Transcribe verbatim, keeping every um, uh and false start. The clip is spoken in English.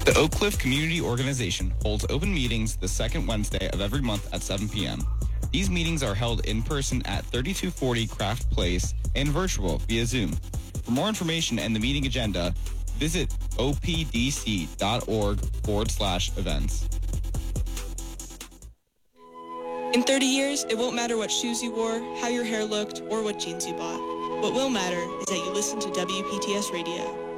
The Oak Cliff Community Organization holds open meetings the second Wednesday of every month at seven p.m. These meetings are held in person at thirty-two forty Craft Place and virtual via Zoom. For more information and the meeting agenda, visit opdc.org forward slash events. In thirty years, it won't matter what shoes you wore, how your hair looked, or what jeans you bought. What will matter is that you listen to W P T S Radio.